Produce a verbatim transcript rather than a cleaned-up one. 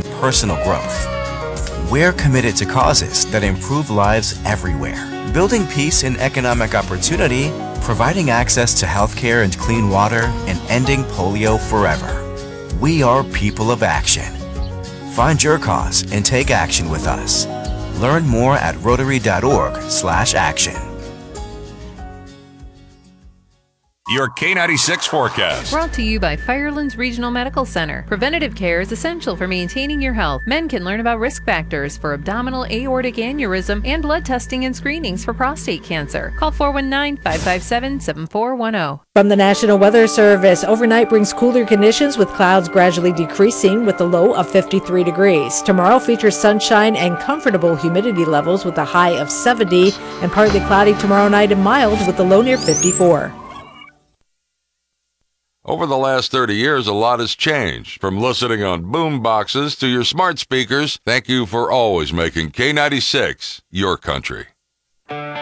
and personal growth. We're committed to causes that improve lives everywhere, building peace and economic opportunity, providing access to healthcare and clean water, and ending polio forever. We are people of action. Find your cause and take action with us. Learn more at rotary.org slash action. Your K ninety-six forecast. Brought to you by Firelands Regional Medical Center. Preventative care is essential for maintaining your health. Men can learn about risk factors for abdominal aortic aneurysm and blood testing and screenings for prostate cancer. Call four one nine, five five seven, seven four one zero. From the National Weather Service, overnight brings cooler conditions with clouds gradually decreasing with a low of fifty-three degrees. Tomorrow features sunshine and comfortable humidity levels with a high of seventy, and partly cloudy tomorrow night and mild with a low near fifty-four. Over the last thirty years, a lot has changed. From listening on boom boxes to your smart speakers, thank you for always making K ninety-six your country.